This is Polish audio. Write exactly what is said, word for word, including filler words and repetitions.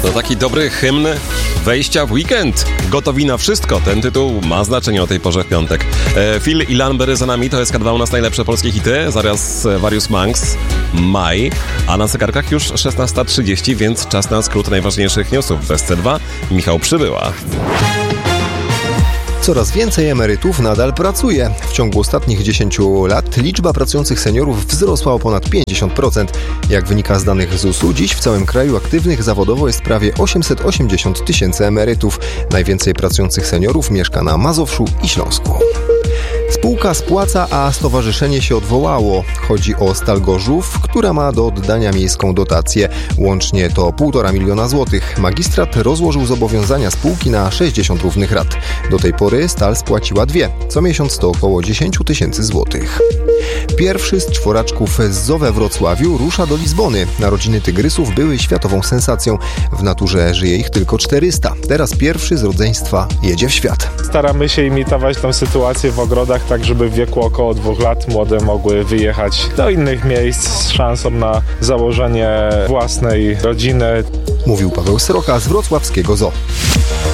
To taki dobry hymn wejścia w weekend. Gotowi na wszystko. Ten tytuł ma znaczenie o tej porze w piątek. E, Phil i Lambery za nami, to S K dwa u nas najlepsze polskie hity. Zaraz Various Monks, Maj, a na zegarkach już szesnasta trzydzieści, więc czas na skrót najważniejszych newsów w S C dwa. Michał Przybyła. Coraz więcej emerytów nadal pracuje. W ciągu ostatnich dziesięciu lat liczba pracujących seniorów wzrosła o ponad pięćdziesiąt procent. Jak wynika z danych Z U S-u, dziś w całym kraju aktywnych zawodowo jest prawie osiemset osiemdziesiąt tysięcy emerytów. Najwięcej pracujących seniorów mieszka na Mazowszu i Śląsku. Spółka spłaca, a stowarzyszenie się odwołało. Chodzi o Stal Gorzów, która ma do oddania miejską dotację. Łącznie to półtora miliona złotych. Magistrat rozłożył zobowiązania spółki na sześćdziesiąt równych rat. Do tej pory Stal spłaciła dwie. Co miesiąc to około dziesięć tysięcy złotych. Pierwszy z czworaczków z Zoo we Wrocławiu rusza do Lizbony. Narodziny tygrysów były światową sensacją. W naturze żyje ich tylko czterysta. Teraz pierwszy z rodzeństwa jedzie w świat. Staramy się imitować tę sytuację w ogrodach, tak żeby w wieku około dwóch lat młode mogły wyjechać do innych miejsc z szansą na założenie własnej rodziny. Mówił Paweł Sroka z wrocławskiego Zoo.